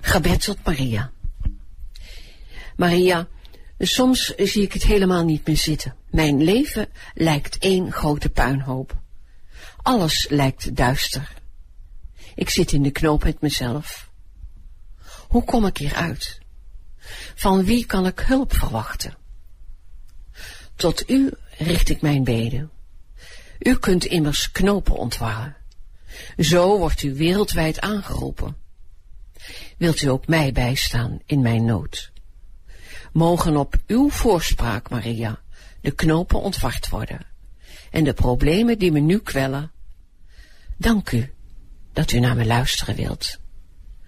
Gebed tot Maria. Maria, soms zie ik het helemaal niet meer zitten. Mijn leven lijkt één grote puinhoop. Alles lijkt duister. Ik zit in de knoop met mezelf. Hoe kom ik hieruit? Van wie kan ik hulp verwachten? Tot u richt ik mijn bede. U kunt immers knopen ontwarren. Zo wordt u wereldwijd aangeroepen. Wilt u ook mij bijstaan in mijn nood? Mogen op uw voorspraak, Maria, de knopen ontward worden en de problemen die me nu kwellen. Dank u dat u naar me luisteren wilt.